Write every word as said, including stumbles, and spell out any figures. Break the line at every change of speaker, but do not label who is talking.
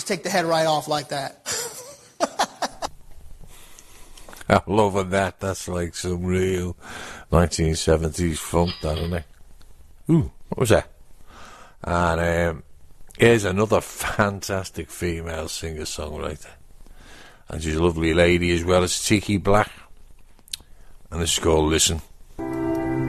take the head right off like that.
I love that. That's like some real nineteen seventies funk, that, isn't it? Ooh, what was that? And um, here's another fantastic female singer-songwriter. And she's a lovely lady as well as Tiki Black. And it's called Listen.